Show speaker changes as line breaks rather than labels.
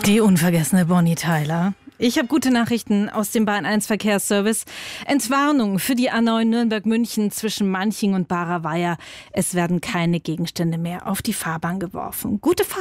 Die unvergessene Bonnie Tyler. Ich habe gute Nachrichten aus dem Bahn 1 Verkehrsservice. Entwarnung für die A9 Nürnberg-München zwischen Manching und Barer Weiher. Es werden keine Gegenstände mehr auf die Fahrbahn geworfen. Gute Fahrt.